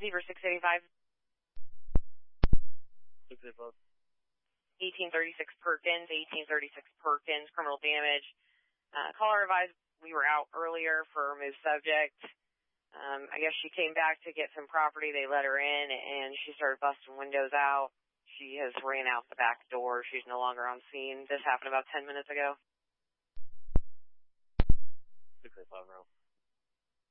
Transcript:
Zebra 685. 685. 1836 Perkins, 1836 Perkins, criminal damage. Caller advised we were out earlier for a moved subject. I guess she came back to get some property. They let her in, and she started busting windows out. She has ran out the back door. She's no longer on scene. This happened about 10 minutes ago. 685,